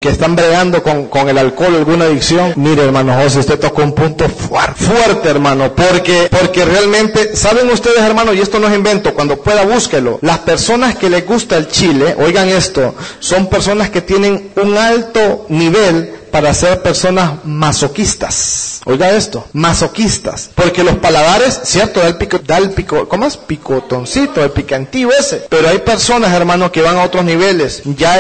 que están bregando con el alcohol, alguna adicción. Mire, hermano José, usted tocó un punto fuerte, hermano, porque realmente, ¿saben ustedes, hermano? Y esto no es invento, cuando pueda búsquelo. Las personas que les gusta el chile, oigan esto, son personas que tienen un alto nivel para ser personas masoquistas. Oiga esto, masoquistas. Porque los paladares, cierto, da el pico, ¿cómo es? Picotoncito, el picantillo ese. Pero hay personas, hermano, que van a otros niveles. Ya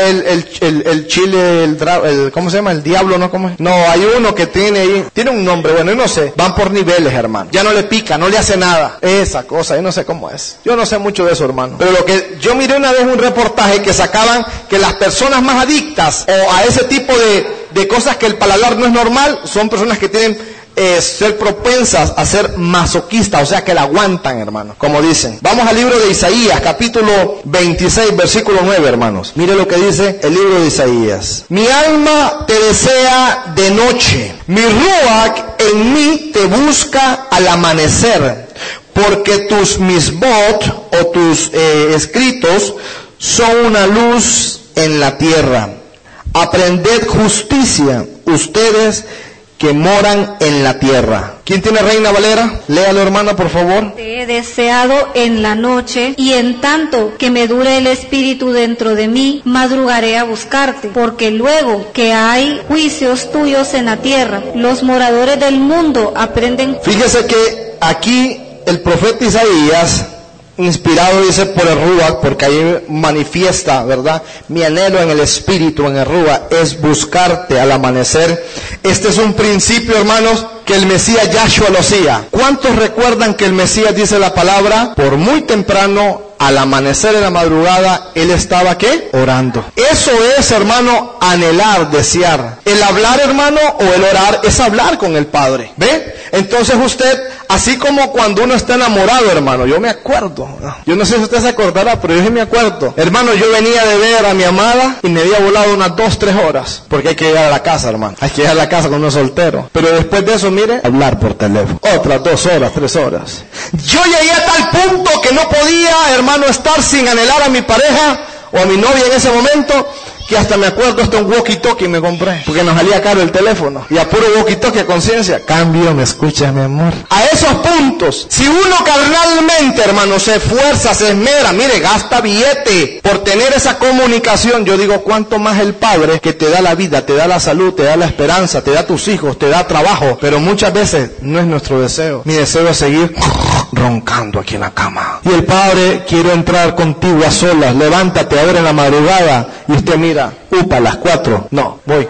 el chile, ¿cómo se llama? El diablo, ¿no? ¿Cómo es? No, hay uno que tiene un nombre, bueno, yo no sé. Van por niveles, hermano. Ya no le pica, no le hace nada. Esa cosa, yo no sé cómo es. Yo no sé mucho de eso, hermano. Pero lo que yo miré una vez un reportaje que sacaban que las personas más adictas o a ese tipo de cosas que el paladar no es normal, son personas que tienen ser propensas a ser masoquistas, o sea que la aguantan, hermano, como dicen. Vamos al libro de Isaías, capítulo 26, versículo 9, hermanos. Mire lo que dice el libro de Isaías. Mi alma te desea de noche, mi ruach en mí te busca al amanecer, porque tus misbot o tus escritos son una luz en la tierra. Aprended justicia, ustedes que moran en la tierra. ¿Quién tiene Reina Valera? Léalo, hermana, por favor. Te he deseado en la noche, y en tanto que me dure el espíritu dentro de mí, madrugaré a buscarte, porque luego que hay juicios tuyos en la tierra, los moradores del mundo aprenden. Fíjese que aquí el profeta Isaías, inspirado, dice, por el Ruach, porque ahí manifiesta, ¿verdad? Mi anhelo en el espíritu, en el Ruach, es buscarte al amanecer. Este es un principio, hermanos, que el Mesías Yahshua lo hacía. ¿Cuántos recuerdan que el Mesías dice la palabra? Por muy temprano, al amanecer en la madrugada, él estaba, ¿qué? Orando. Eso es, hermano, anhelar, desear. El hablar, hermano, o el orar, es hablar con el Padre. ¿Ve? Entonces usted, así como cuando uno está enamorado, hermano, yo me acuerdo. Yo no sé si usted se acordará, pero yo sí me acuerdo. Hermano, yo venía de ver a mi amada y me había volado unas 2-3 horas. Porque hay que llegar a la casa, hermano. Hay que llegar a la casa con uno soltero. Pero después de eso, mire, hablar por teléfono. Otras 2 horas, 3 horas. Yo llegué a tal punto que no podía, hermano, estar sin anhelar a mi pareja o a mi novia en ese momento, que hasta me acuerdo hasta un walkie-talkie me compré, porque nos salía caro el teléfono, y a puro walkie-talkie a conciencia, cambio, me escucha mi amor. A esos puntos, si uno carnalmente, hermano, se esfuerza, se esmera, mire, gasta billete por tener esa comunicación, yo digo, cuánto más el Padre que te da la vida, te da la salud, te da la esperanza, te da tus hijos, te da trabajo, pero muchas veces no es nuestro deseo. Mi deseo es seguir roncando aquí en la cama. Y el Padre, quiero entrar contigo a solas, levántate ahora en la madrugada, y usted mira, upa, a las 4, no, voy.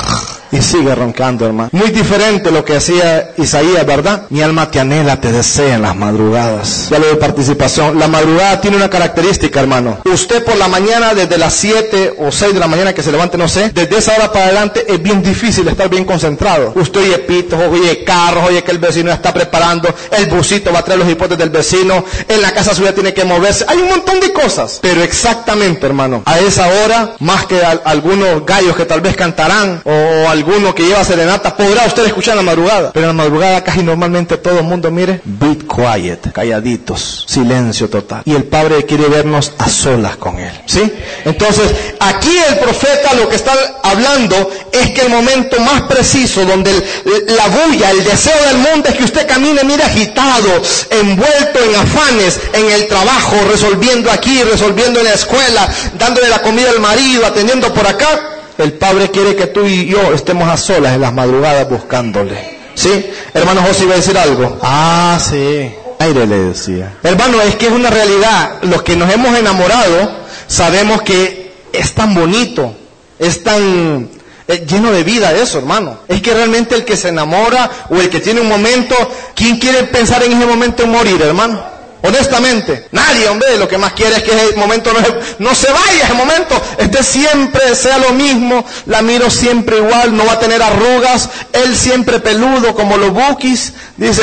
Y sigue roncando, hermano. Muy diferente lo que hacía Isaías, ¿verdad? Mi alma te anhela, te desea en las madrugadas. Ya lo de participación. La madrugada tiene una característica, hermano. Usted por la mañana, desde las 7 o 6 de la mañana que se levante, no sé, desde esa hora para adelante es bien difícil estar bien concentrado. Usted oye pitos, oye carros, oye que el vecino está preparando, el busito va a traer los hipotes del vecino, en la casa suya tiene que moverse. Hay un montón de cosas. Pero exactamente, hermano, a esa hora, más que algunos gallos que tal vez cantarán, o alguno que lleva serenata, podrá usted escuchar en la madrugada, pero en la madrugada casi normalmente todo el mundo, mire, be quiet, calladitos, silencio total, y el Padre quiere vernos a solas con Él, ¿sí? Entonces, aquí el profeta lo que está hablando es que el momento más preciso donde la bulla, el deseo del mundo es que usted camine, mire, agitado, envuelto en afanes, en el trabajo, resolviendo aquí, resolviendo en la escuela, dándole la comida al marido, atendiendo por acá. El Padre quiere que tú y yo estemos a solas en las madrugadas buscándole. ¿Sí? Hermano José iba a decir algo. Ah, sí. Aire le decía. Hermano, es que es una realidad. Los que nos hemos enamorado sabemos que es tan bonito, es tan lleno de vida eso, hermano. Es que realmente el que se enamora o el que tiene un momento, ¿quién quiere pensar en ese momento en morir, hermano? Honestamente, nadie, hombre, lo que más quiere es que ese momento no se vaya, ese momento, siempre sea lo mismo, la miro siempre igual, no va a tener arrugas, él siempre peludo como los bukis, dice,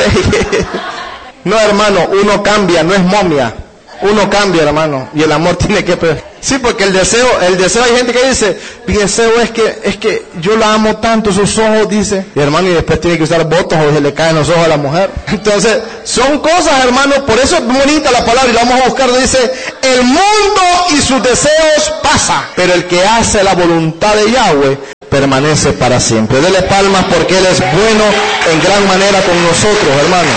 no, hermano, uno cambia, no es momia, uno cambia, hermano, y el amor tiene que... Sí, porque el deseo, hay gente que dice, mi deseo es que yo la amo tanto, sus ojos, dice, y hermano, y después tiene que usar botos o se le caen los ojos a la mujer. Entonces, son cosas, hermano, por eso es bonita la palabra, y la vamos a buscar, dice, el mundo y sus deseos pasa, pero el que hace la voluntad de Yahweh permanece para siempre. Dele palmas porque Él es bueno en gran manera con nosotros, hermano.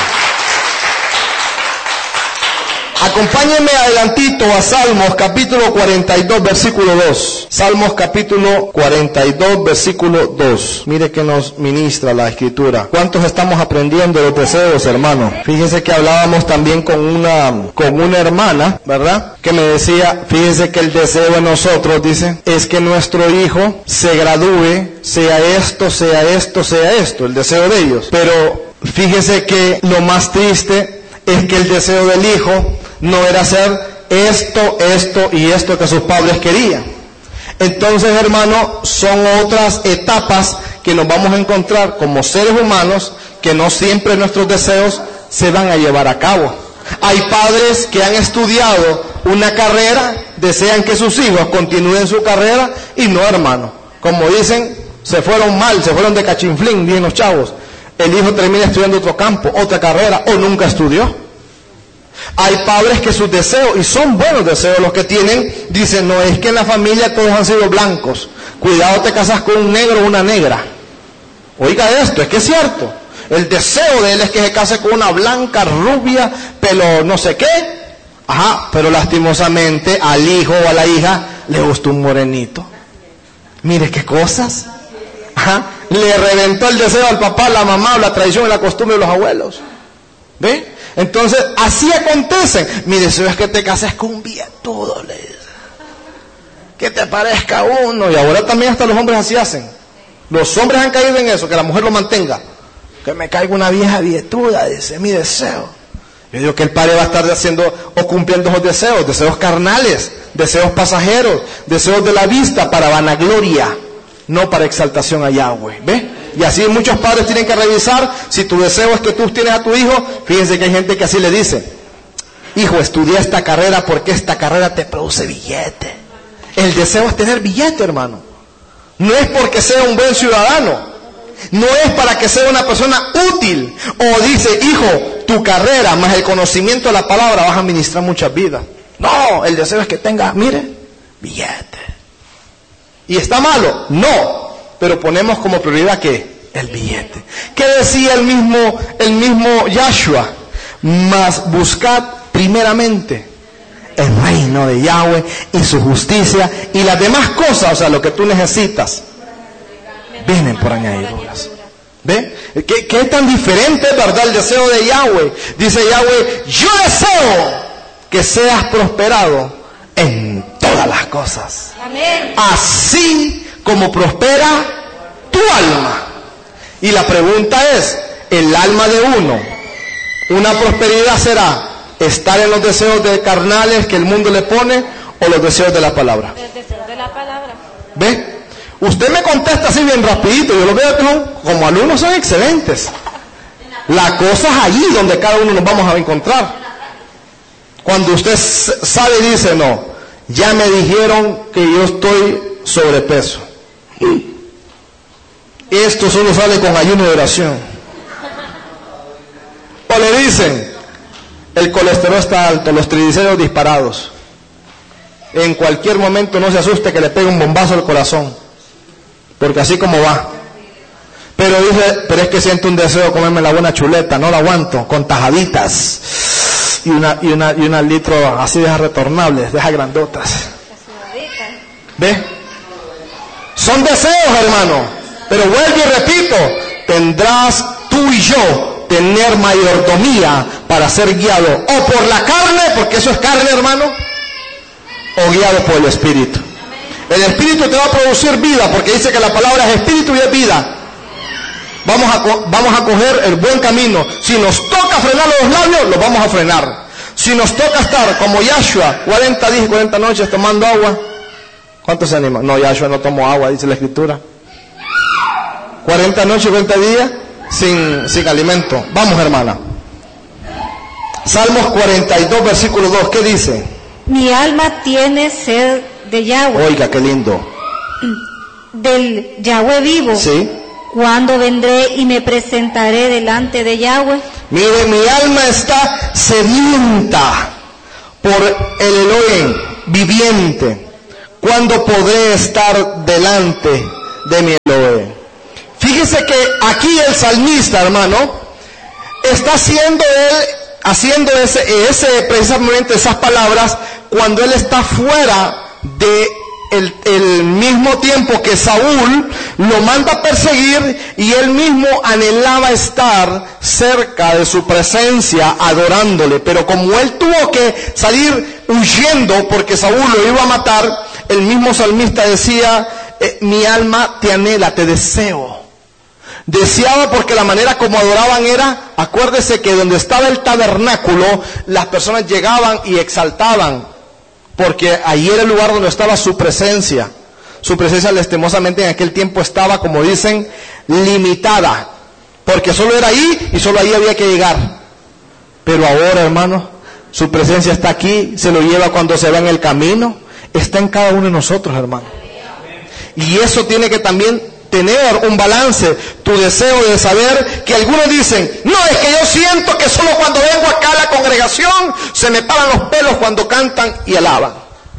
Acompáñenme adelantito a Salmos capítulo 42, versículo 2. Salmos capítulo 42, versículo 2. Mire que nos ministra la Escritura. ¿Cuántos estamos aprendiendo los deseos, hermano? Fíjese que hablábamos también con una hermana, ¿verdad? Que me decía, fíjese que el deseo de nosotros, dice, es que nuestro hijo se gradúe, sea esto, sea esto, sea esto, el deseo de ellos. Pero fíjese que lo más triste es que el deseo del hijo no era hacer esto, esto y esto que sus padres querían. Entonces, hermano, son otras etapas que nos vamos a encontrar como seres humanos, que no siempre nuestros deseos se van a llevar a cabo. Hay padres que han estudiado una carrera, desean que sus hijos continúen su carrera, y no, hermano. Como dicen, se fueron mal, se fueron de cachinflín, dicen los chavos. El hijo termina estudiando otro campo, otra carrera, o nunca estudió. Hay padres que sus deseos, y son buenos deseos los que tienen, dicen, no, es que en la familia todos han sido blancos, cuidado te casas con un negro o una negra. Oiga esto, es que es cierto, el deseo de él es que se case con una blanca, rubia, pelo no sé qué. Ajá, pero lastimosamente al hijo o a la hija le gustó un morenito. Mire qué cosas. Ajá, le reventó el deseo al papá, a la mamá, la tradición y la costumbre de los abuelos. ¿Ve? Entonces, así acontecen. Mi deseo es que te cases con un billetudo, le dice. Que te parezca uno. Y ahora también hasta los hombres así hacen. Los hombres han caído en eso, que la mujer lo mantenga. Que me caiga una vieja billetuda, dice, mi deseo. Yo digo que el padre va a estar haciendo o cumpliendo esos deseos, deseos carnales, deseos pasajeros, deseos de la vista para vanagloria, no para exaltación a Yahweh. ¿Ve? Y así muchos padres tienen que revisar si tu deseo es que tú tienes a tu hijo. Fíjense que hay gente que así le dice, hijo, estudia esta carrera porque esta carrera te produce billete. El deseo es tener billete, hermano. No es porque sea un buen ciudadano, no es para que sea una persona útil. O dice, hijo, tu carrera más el conocimiento de la palabra vas a administrar muchas vidas. No, el deseo es que tengas, mire, billete. ¿Y está malo? No. Pero ponemos como prioridad ¿qué? El billete. ¿Qué decía el mismo Yahshua? Mas buscad primeramente el reino de Yahweh y su justicia, y las demás cosas, o sea, lo que tú necesitas, vienen por añadiduras. ¿Ve? ¿Qué es tan diferente, verdad, el deseo de Yahweh? Dice Yahweh, yo deseo que seas prosperado en todas las cosas. Amén. Así como prospera tu alma. Y la pregunta es, el alma de uno, una prosperidad será estar en los deseos de carnales que el mundo le pone, o los deseos de la palabra. Los deseos de la palabra. ¿Ve? Usted me contesta así bien rapidito, yo lo veo que son, como alumnos son excelentes. La cosa es allí donde cada uno nos vamos a encontrar. Cuando usted sabe y dice, no, ya me dijeron que yo estoy sobrepeso. Esto solo sale con ayuno de oración. O le dicen, el colesterol está alto, los triglicéridos disparados. En cualquier momento no se asuste que le pegue un bombazo al corazón, porque así como va. Pero dice, pero es que siento un deseo de comerme la buena chuleta, no la aguanto, con tajaditas y una litro así de esas retornables, de esas grandotas. ¿Ve? Son deseos, hermano. Pero vuelvo y repito, tendrás tú y yo tener mayordomía para ser guiado o por la carne, porque eso es carne, hermano, o guiado por el Espíritu. El Espíritu te va a producir vida, porque dice que la palabra es Espíritu y es vida. Vamos a coger el buen camino. Si nos toca frenar los labios, los vamos a frenar. Si nos toca estar como Yahshua, 40 días y 40 noches tomando agua, ¿cuántos se animan? No, Yahshua no tomó agua, dice la Escritura. 40 noches y 40 días sin alimento. Vamos, hermana. Salmos 42, versículo 2, ¿qué dice? Mi alma tiene sed de Yahweh. Oiga, qué lindo. Del Yahweh vivo. Sí. ¿Cuándo vendré y me presentaré delante de Yahweh? Mire, mi alma está sedienta por el Elohim viviente. ¿Cuándo podré estar delante de mi Elohe. Fíjese que aquí el salmista, hermano, está haciendo precisamente esas palabras cuando él está fuera de el mismo tiempo que Saúl lo manda a perseguir, y él mismo anhelaba estar cerca de su presencia adorándole, pero como él tuvo que salir huyendo porque Saúl lo iba a matar, el mismo salmista decía, mi alma te anhela, te deseo. Deseaba porque la manera como adoraban era, acuérdese que donde estaba el tabernáculo, las personas llegaban y exaltaban, porque ahí era el lugar donde estaba su presencia. Su presencia lastimosamente en aquel tiempo estaba, como dicen, limitada, porque solo era ahí y solo ahí había que llegar. Pero ahora, hermano, su presencia está aquí, se lo lleva cuando se va en el camino, está en cada uno de nosotros, hermano. Y eso tiene que también tener un balance, tu deseo de saber que algunos dicen, no, es que yo siento que solo cuando vengo acá a la congregación se me paran los pelos cuando cantan y alaban.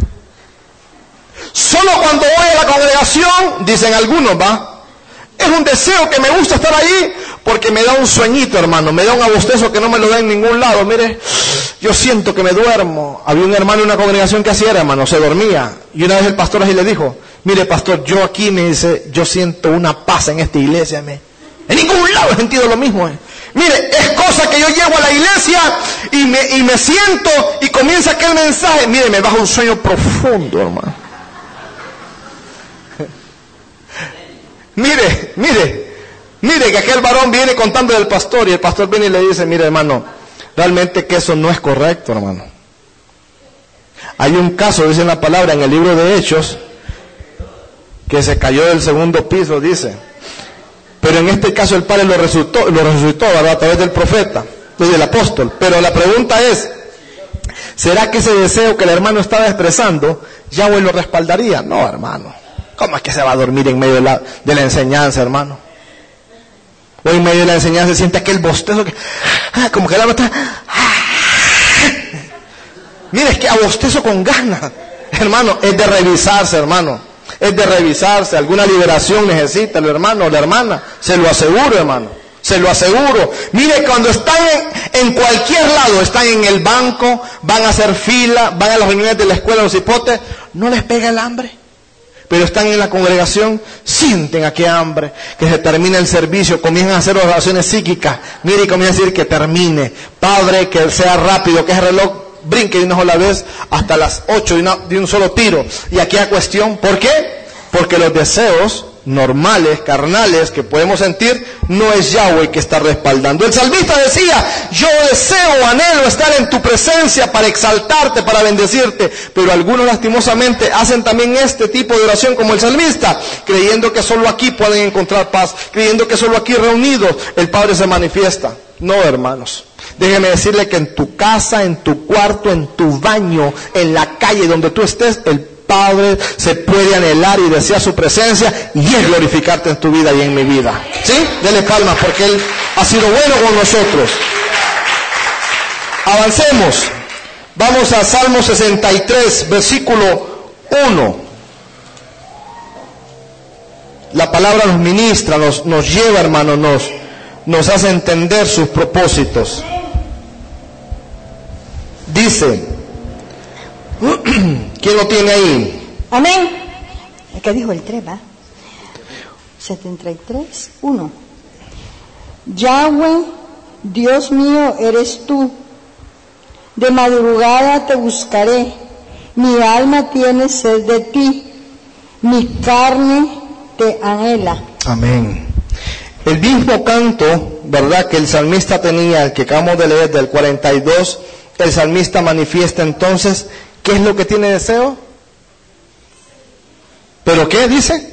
Solo cuando voy a la congregación, dicen algunos, va, es un deseo que me gusta estar ahí porque me da un sueñito, hermano, me da un abostezo que no me lo da en ningún lado. Mire, yo siento que me duermo. Había un hermano en una congregación que hacía, hermano, se dormía, y una vez el pastor así le dijo, mire, pastor, yo aquí, me dice, yo siento una paz en esta iglesia. En ningún lado he sentido lo mismo. Mire, es cosa que yo llego a la iglesia y me siento y comienza aquel mensaje. Mire, me baja un sueño profundo, hermano. Mire que aquel varón viene contando del pastor, y el pastor viene y le dice, mire, hermano, realmente que eso no es correcto, hermano. Hay un caso, dice la palabra en el libro de Hechos, que se cayó del segundo piso, dice. Pero en este caso el Padre lo resucitó, ¿verdad? A través del profeta, del apóstol. Pero la pregunta es, ¿será que ese deseo que el hermano estaba expresando, Yahweh lo respaldaría? No, hermano. ¿Cómo es que se va a dormir en medio de la enseñanza, hermano? O en medio de la enseñanza se siente aquel bostezo que, como que el alma está, mire, es que a bostezo con ganas, hermano, es de revisarse, hermano. Es de revisarse, alguna liberación necesita el hermano o la hermana, se lo aseguro, hermano, se lo aseguro. Mire, cuando están en cualquier lado, están en el banco, van a hacer fila, van a las reuniones de la escuela, los hipotes, no les pega el hambre, pero están en la congregación, sienten aquel hambre, que se termina el servicio, comienzan a hacer oraciones psíquicas, mire, y comienzan a decir que termine, Padre, que sea rápido, que el reloj brinque de una sola vez hasta las 8 de un solo tiro. Y aquí hay cuestión, ¿por qué? Porque los deseos normales, carnales, que podemos sentir, no es Yahweh que está respaldando. El salmista decía, yo deseo, anhelo estar en tu presencia para exaltarte, para bendecirte. Pero algunos lastimosamente hacen también este tipo de oración como el salmista, creyendo que solo aquí pueden encontrar paz, creyendo que solo aquí reunidos el Padre se manifiesta. No, hermanos. Déjeme decirle que en tu casa, en tu cuarto, en tu baño, en la calle, donde tú estés, el Padre se puede anhelar y desear su presencia, y es glorificarte en tu vida y en mi vida. ¿Sí? Dele palmas porque Él ha sido bueno con nosotros. Avancemos. Vamos a Salmo 63, versículo 1. La palabra nos ministra, nos lleva, hermano, nos hace entender sus propósitos. Dice, ¿quién lo tiene ahí? Amén. ¿Qué dijo el 3, va? 73, 1. Yahweh, Dios mío, eres tú. De madrugada te buscaré. Mi alma tiene sed de ti. Mi carne te anhela. Amén. El mismo canto, ¿verdad?, que el salmista tenía, el que acabamos de leer del 42, el salmista manifiesta entonces, ¿qué es lo que tiene deseo? ¿Pero qué dice?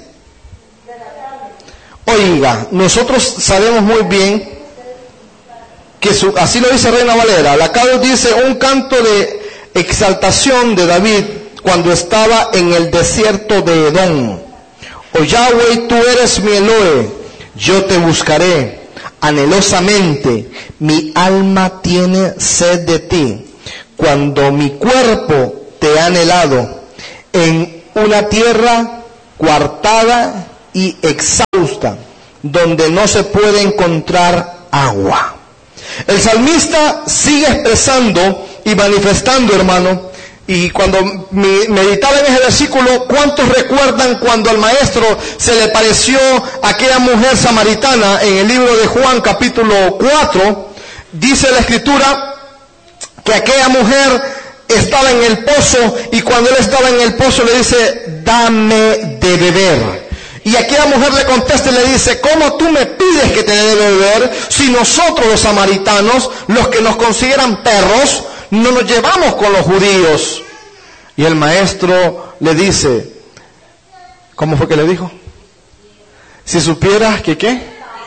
Oiga, nosotros sabemos muy bien que así lo dice Reina Valera, la Carlos dice, un canto de exaltación de David cuando estaba en el desierto de Edom. Oh Yahweh, tú eres mi Elohe, yo te buscaré anhelosamente, mi alma tiene sed de ti, cuando mi cuerpo te ha anhelado, en una tierra coartada y exhausta, donde no se puede encontrar agua. El salmista sigue expresando y manifestando, hermano, y cuando meditaba en ese versículo, ¿cuántos recuerdan cuando al maestro se le pareció aquella mujer samaritana en el libro de Juan capítulo 4? Dice la escritura que aquella mujer estaba en el pozo, y cuando él estaba en el pozo le dice, dame de beber. Y aquella mujer le contesta y le dice, ¿cómo tú me pides que te dé de beber si nosotros los samaritanos, los que nos consideran perros, no nos llevamos con los judíos? Y el maestro le dice, ¿cómo fue que le dijo? Si supieras que qué.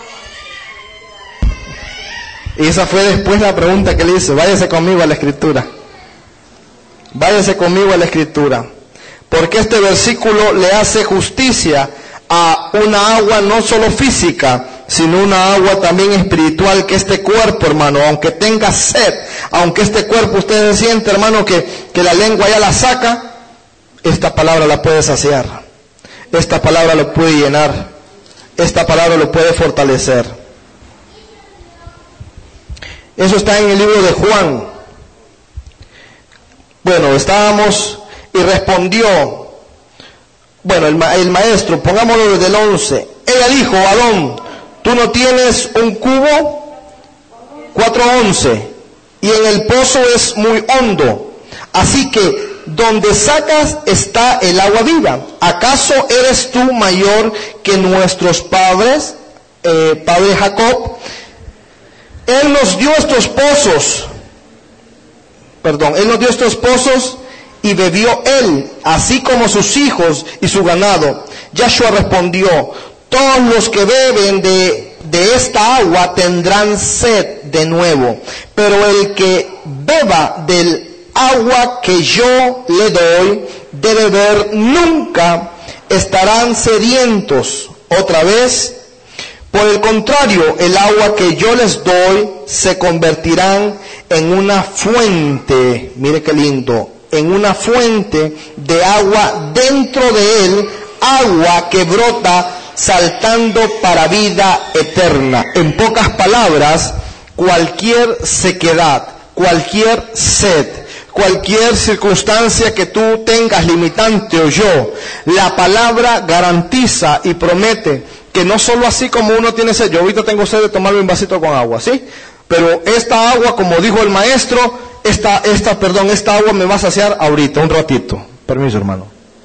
Y esa fue después la pregunta que le hice, váyase conmigo a la escritura. Váyase conmigo a la escritura. Porque este versículo le hace justicia a una agua no solo física, sino una agua también espiritual, que este cuerpo, hermano, aunque tenga sed, aunque este cuerpo usted siente, hermano, que la lengua ya la saca, esta palabra la puede saciar, esta palabra lo puede llenar, esta palabra lo puede fortalecer. Eso está en el libro de Juan. Bueno, estábamos y respondió, bueno, el maestro, pongámoslo desde el 11. Ella dijo, Adón, ¿tú no tienes un cubo? 4:11. Y en el pozo es muy hondo. Así que donde sacas está el agua viva. ¿Acaso eres tú mayor que nuestros padres, padre Jacob? Él nos dio estos pozos. Él nos dio estos pozos y bebió él, así como sus hijos y su ganado. Yahshua respondió, todos los que beben de esta agua tendrán sed de nuevo, pero el que beba del agua que yo le doy de beber nunca estarán sedientos otra vez. Por el contrario, el agua que yo les doy se convertirán en una fuente, mire qué lindo, en una fuente de agua dentro de él, agua que brota saltando para vida eterna. En pocas palabras, cualquier sequedad, cualquier sed, cualquier circunstancia que tú tengas limitante o yo, la palabra garantiza y promete que no solo así como uno tiene sed, yo ahorita tengo sed de tomarme un vasito con agua, ¿sí? Pero esta agua, como dijo el maestro, esta agua me va a saciar ahorita, un ratito. Permiso, hermano.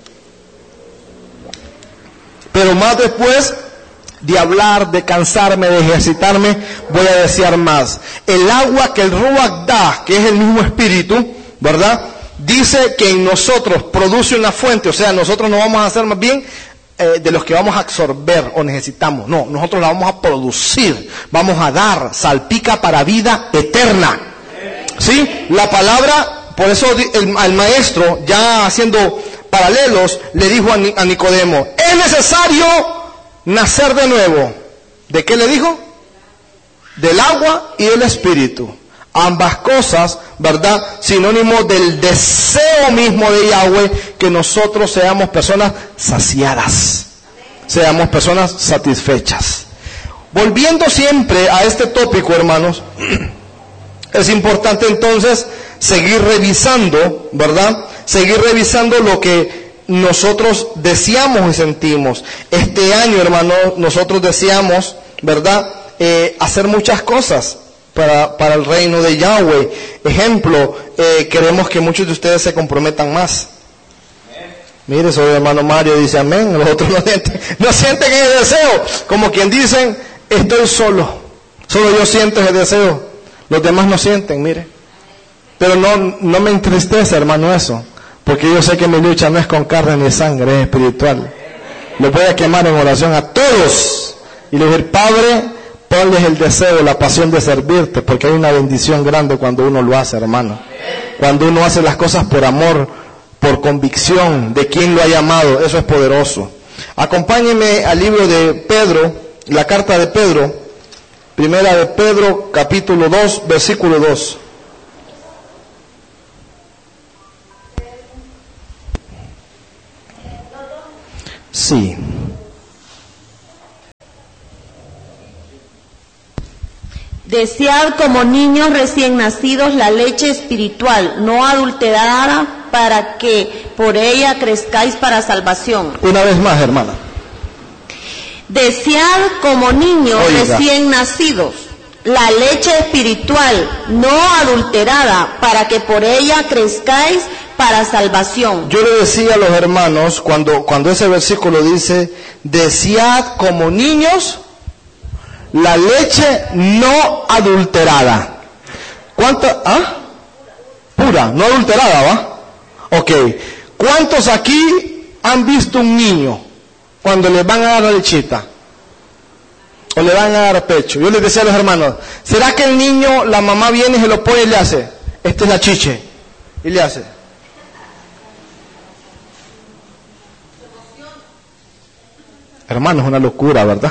Pero más después de hablar, de cansarme, de ejercitarme, voy a desear más. El agua que el Ruach da, que es el mismo espíritu, ¿verdad? Dice que en nosotros produce una fuente, o sea, nosotros no vamos a hacer más bien de los que vamos a absorber o necesitamos. No, nosotros la vamos a producir, vamos a dar, salpica para vida eterna. ¿Sí? La palabra, por eso al maestro, ya haciendo paralelos, le dijo a Nicodemo, es necesario nacer de nuevo. ¿De qué le dijo? Del agua y del espíritu. Ambas cosas, ¿verdad? Sinónimo del deseo mismo de Yahweh, que nosotros seamos personas saciadas, seamos personas satisfechas. Volviendo siempre a este tópico, hermanos, es importante entonces seguir revisando, ¿verdad? Seguir revisando lo que nosotros deseamos y sentimos. Este año, hermanos, nosotros deseamos, ¿verdad? Hacer muchas cosas para el reino de Yahweh. Ejemplo, queremos que muchos de ustedes se comprometan más. Mire, soy el hermano Mario, dice amén. Los otros no sienten ese deseo. Como quien dicen, estoy solo yo siento ese deseo. Los demás no sienten, mire. Pero no me entristece, hermano, eso. Porque yo sé que mi lucha no es con carne ni sangre, es espiritual. Lo voy a quemar en oración a todos. Y le voy a decir, Padre, ponles el deseo, la pasión de servirte, porque hay una bendición grande cuando uno lo hace, hermano. Cuando uno hace las cosas por amor, por convicción de quien lo ha llamado, eso es poderoso. Acompáñenme al libro de Pedro, la carta de Pedro, primera de Pedro, capítulo 2, versículo 2. Sí. Desead como niños recién nacidos la leche espiritual, no adulterada, para que por ella crezcáis para salvación. Una vez más, hermana. Desead como niños recién nacidos la leche espiritual, no adulterada, para que por ella crezcáis para salvación. Yo le decía a los hermanos, cuando ese versículo dice, desead como niños la leche no adulterada. ¿Cuánta? ¿Ah? Pura, no adulterada, ¿va? Ok. ¿Cuántos aquí han visto un niño cuando le van a dar la lechita? O le van a dar pecho. Yo les decía a los hermanos, ¿será que el niño, la mamá viene y se lo pone y le hace? Esta es la chiche. Y le hace. Hermano, es una locura, ¿verdad?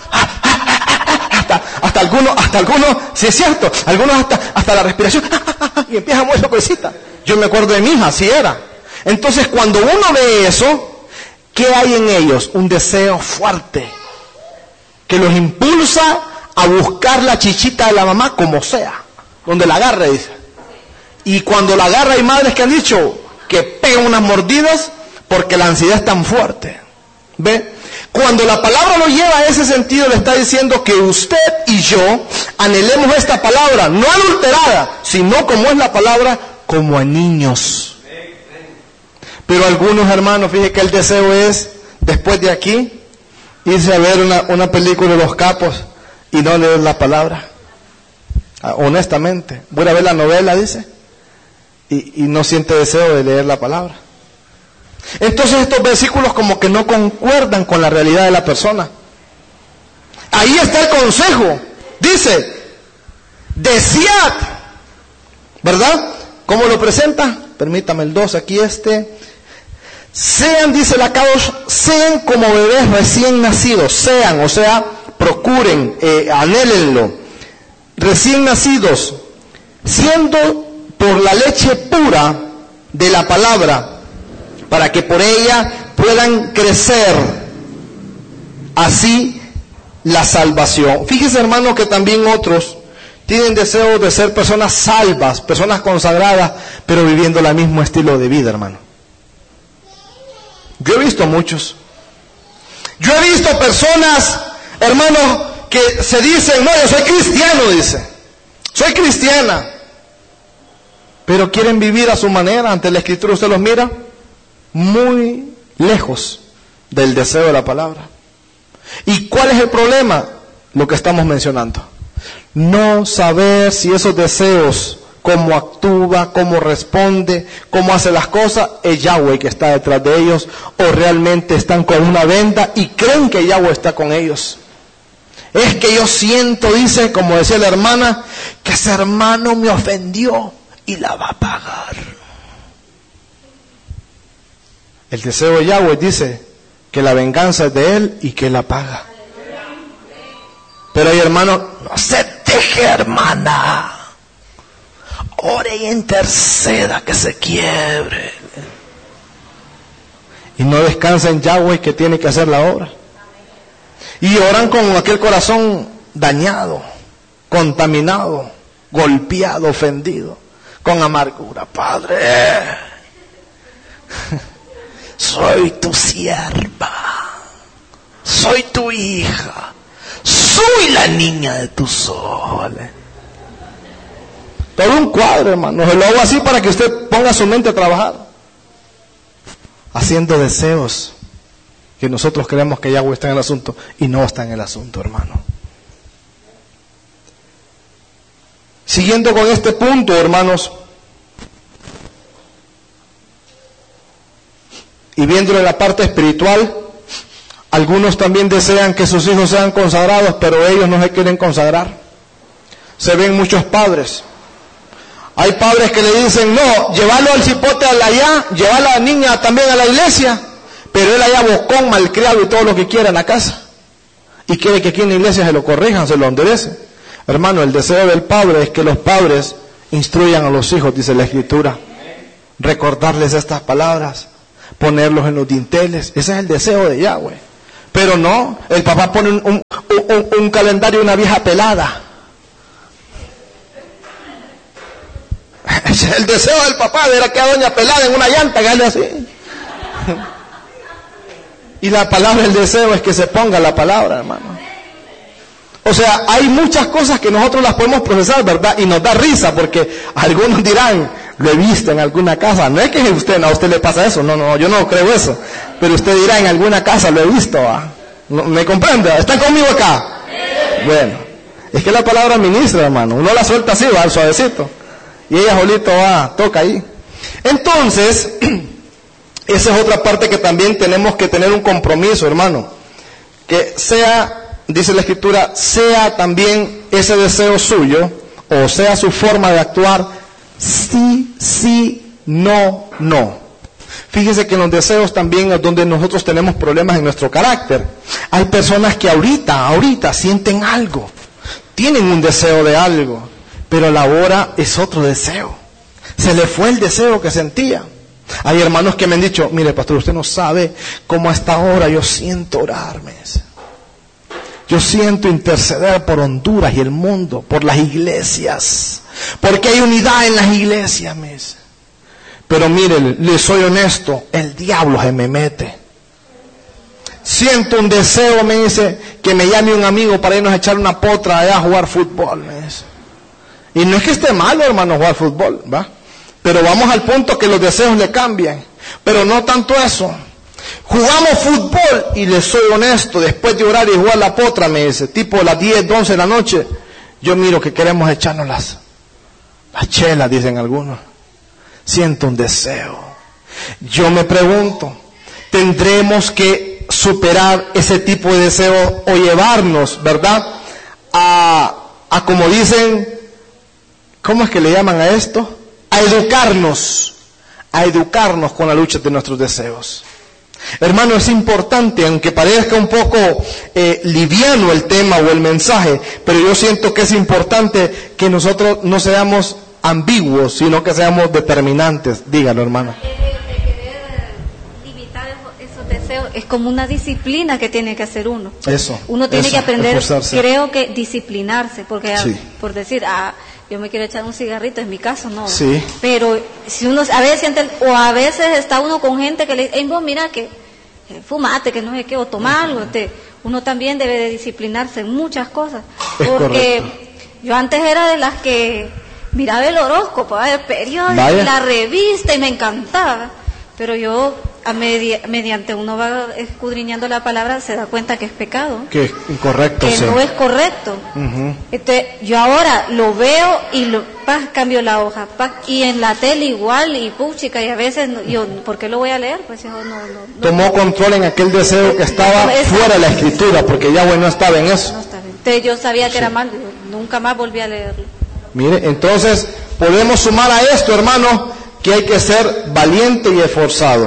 Hasta algunos, sí es cierto, algunos hasta la respiración, y empieza a mover esa cosita. Yo me acuerdo de mi hija, así era. Entonces, cuando uno ve eso, ¿qué hay en ellos? Un deseo fuerte, que los impulsa a buscar la chichita de la mamá como sea, donde la agarre, dice. Y cuando la agarra hay madres que han dicho que pegan unas mordidas porque la ansiedad es tan fuerte. ¿Ve? Cuando la palabra lo lleva a ese sentido, le está diciendo que usted y yo anhelemos esta palabra, no adulterada, sino como es la palabra, como a niños. Pero algunos hermanos, fíjense que el deseo es, después de aquí, irse a ver una película de Los Capos y no leer la palabra. Honestamente, voy a ver la novela, dice, y no siente deseo de leer la palabra. Entonces estos versículos como que no concuerdan con la realidad de la persona. Ahí está el consejo. Dice, desead, ¿verdad? ¿Cómo lo presenta? Permítame el 2, aquí sean, dice la Kadosh, sean como bebés recién nacidos, sean, o sea, procuren, anhélenlo, recién nacidos, siendo por la leche pura de la palabra, para que por ella puedan crecer así la salvación. Fíjese, hermano, que también otros tienen deseo de ser personas salvas, personas consagradas, pero viviendo el mismo estilo de vida, hermano. Yo he visto muchos. Yo he visto personas, hermano, que se dicen, no, yo soy cristiano, dice. Soy cristiana. Pero quieren vivir a su manera. Ante la Escritura usted los mira muy lejos del deseo de la palabra. ¿Y cuál es el problema? Lo que estamos mencionando. No saber si esos deseos, cómo actúa, cómo responde, cómo hace las cosas, es Yahweh que está detrás de ellos, o realmente están con una venda y creen que Yahweh está con ellos. Es que yo siento, dice, como decía la hermana, que ese hermano me ofendió y la va a pagar. El deseo de Yahweh dice que la venganza es de él y que la paga. Pero hay hermanos, no se deje, hermana. Ore y interceda que se quiebre. Y no descansa en Yahweh que tiene que hacer la obra. Y oran con aquel corazón dañado, contaminado, golpeado, ofendido, con amargura. Padre, soy tu sierva, soy tu hija, soy la niña de tus ojos. Todo un cuadro, hermano. Se lo hago así para que usted ponga su mente a trabajar, haciendo deseos que nosotros creemos que Yahweh está en el asunto y no está en el asunto, hermano. Siguiendo con este punto, hermanos, y viéndolo en la parte espiritual, algunos también desean que sus hijos sean consagrados, pero ellos no se quieren consagrar. Se ven muchos padres. Hay padres que le dicen, no, llévalo al cipote allá, lleva a la niña también a la iglesia, pero él allá bocón, malcriado y todo lo que quiera en la casa. Y quiere que aquí en la iglesia se lo corrijan, se lo enderecen. Hermano, el deseo del padre es que los padres instruyan a los hijos, dice la Escritura. Recordarles estas palabras, ponerlos en los dinteles. Ese es el deseo de Yahweh. Pero no, el papá pone un calendario de una vieja pelada. El deseo del papá era que a doña pelada en una llanta, que así. Y la palabra, el deseo es que se ponga la palabra, hermano. O sea, hay muchas cosas que nosotros las podemos procesar, ¿verdad? Y nos da risa, porque algunos dirán, lo he visto en alguna casa. No es que a usted le pasa eso, no, yo no creo eso. Pero usted dirá, en alguna casa lo he visto, ¿va? No, ¿me comprende? ¿Están conmigo acá? Bueno, es que la palabra ministra, hermano. Uno la suelta así, va, suavecito. Y ella solito va, toca ahí. Entonces, esa es otra parte que también tenemos que tener un compromiso, hermano. Que sea, dice la Escritura, sea también ese deseo suyo, o sea su forma de actuar, sí, sí, no, no. Fíjese que en los deseos también es donde nosotros tenemos problemas en nuestro carácter. Hay personas que ahorita sienten algo, tienen un deseo de algo, pero a la hora es otro deseo. Se le fue el deseo que sentía. Hay hermanos que me han dicho, mire pastor, usted no sabe cómo a esta hora yo siento orar, me dice. Yo siento interceder por Honduras y el mundo, por las iglesias, porque hay unidad en las iglesias, me dice. Pero mire, le soy honesto, el diablo se me mete. Siento un deseo, me dice, que me llame un amigo para irnos a echar una potra allá a jugar fútbol, me dice. Y no es que esté malo, hermano, jugar fútbol, ¿va? Pero vamos al punto que los deseos le cambian. Pero no tanto eso. Jugamos fútbol y le soy honesto, después de orar y jugar la potra, me dice, tipo las 10, 11 de la noche, yo miro que queremos echarnos las chelas, dicen algunos. Siento un deseo. Yo me pregunto, ¿tendremos que superar ese tipo de deseo o llevarnos, verdad, a como dicen, ¿cómo es que le llaman a esto? A educarnos con la lucha de nuestros deseos. Hermano, es importante, aunque parezca un poco liviano el tema o el mensaje, pero yo siento que es importante que nosotros no seamos ambiguos, sino que seamos determinantes. Dígalo, hermano. Querer limitar esos deseos es como una disciplina que tiene que hacer uno. Uno tiene que aprender, esforzarse. Creo que disciplinarse, porque sí. Por decir, yo me quiero echar un cigarrito, en mi caso no. Sí. Pero si uno a veces siente, o a veces está uno con gente que le dice, vos mira que fumate, que no sé qué, o tomar algo, uno también debe de disciplinarse en muchas cosas. Es porque correcto. Yo antes era de las que miraba el horóscopo, el periódico, la revista, y me encantaba. Pero yo, mediante uno va escudriñando la palabra, se da cuenta que es pecado. Que es incorrecto. Que sí. No es correcto. Uh-huh. Yo ahora lo veo y cambio la hoja. Y en la tele igual, y puchica, y a veces, yo, ¿por qué lo voy a leer? Pues yo no. Tomó control en aquel deseo que estaba fuera de la Escritura, porque Yahweh no estaba en eso. No estaba. Entonces yo sabía que era mal, nunca más volví a leerlo. Mire, entonces podemos sumar a esto, hermano, que hay que ser valiente y esforzado,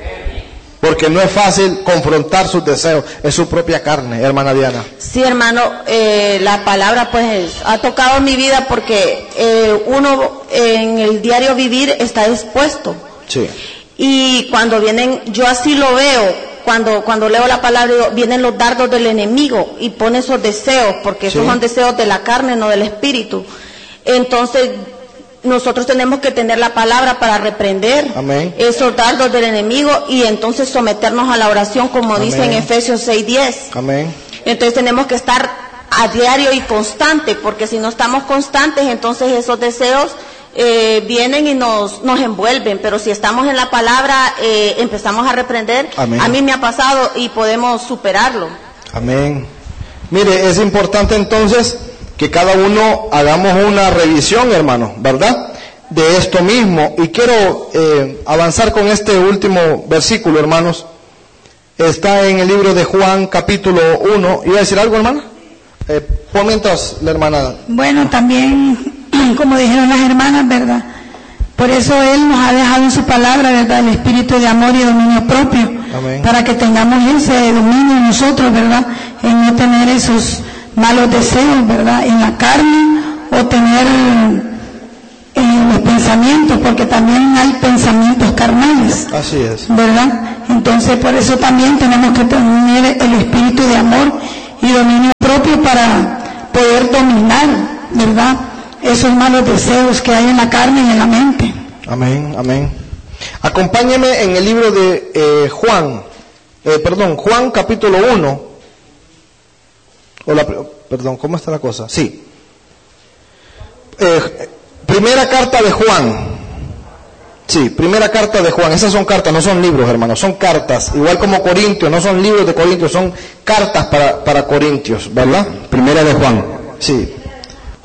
porque no es fácil confrontar sus deseos, es su propia carne, hermana Diana. Sí, hermano, la palabra pues ha tocado mi vida, porque uno en el diario vivir está expuesto. Sí. Y cuando vienen, yo así lo veo, cuando leo la palabra, vienen los dardos del enemigo y pone esos deseos, porque esos son deseos de la carne, no del espíritu. Entonces, nosotros tenemos que tener la palabra para reprender esos dardos del enemigo, y entonces someternos a la oración, como dice en Efesios 6:10. Amén. Entonces tenemos que estar a diario y constante, porque si no estamos constantes, entonces esos deseos vienen y nos envuelven. Pero si estamos en la palabra, empezamos a reprender. Amén. A mí me ha pasado y podemos superarlo. Amén. Mire, es importante entonces que cada uno hagamos una revisión, hermano, ¿verdad? De esto mismo. Y quiero avanzar con este último versículo, hermanos. Está en el libro de Juan, capítulo 1. ¿Iba a decir algo, hermana? Por mientras, la hermana. Bueno, también, como dijeron las hermanas, ¿verdad? Por eso Él nos ha dejado en su palabra, ¿verdad? El espíritu de amor y dominio propio. Amén. Para que tengamos ese dominio en nosotros, ¿verdad? En no tener esos malos deseos, ¿verdad? En la carne, o tener los pensamientos, porque también hay pensamientos carnales. Así es. ¿Verdad? Entonces, por eso también tenemos que tener el espíritu de amor y dominio propio para poder dominar, ¿verdad? esos malos deseos que hay en la carne y en la mente. Amén, amén. Acompáñeme en el libro de Juan capítulo 1. ¿Cómo está la cosa? Sí. Primera carta de Juan. Sí, primera carta de Juan. Esas son cartas, no son libros, hermanos, son cartas. Igual como Corintios, no son libros de Corintios, son cartas para Corintios, ¿verdad? Primera de Juan. Sí.